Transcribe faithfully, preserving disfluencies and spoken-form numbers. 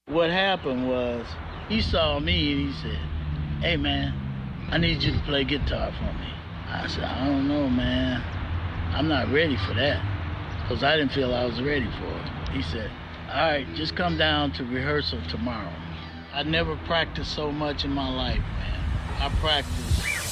What happened was he saw me and he said, "Hey man, I need you to play guitar for me." I said, "I don't know, man. I'm not ready for that," because I didn't feel I was ready for it. He said, "All right, just come down to rehearsal tomorrow." I never practiced so much in my life, man. I practiced